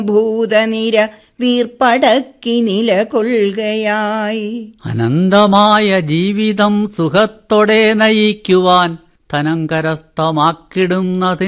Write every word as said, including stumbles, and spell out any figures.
ഭൂതനിര വീർപ്പടക്കി നിലകൊള്ളുകയായി. അനന്തമായ ജീവിതം സുഖത്തോടെ നയിക്കുവാൻ ധനം കരസ്ഥമാക്കിടുന്നതിന്